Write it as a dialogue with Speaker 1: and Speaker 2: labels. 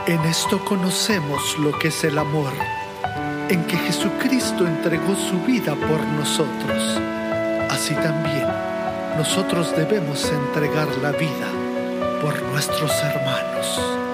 Speaker 1: En esto conocemos lo que es el amor, en que Jesucristo entregó su vida por nosotros. Así también nosotros debemos entregar la vida por nuestros hermanos.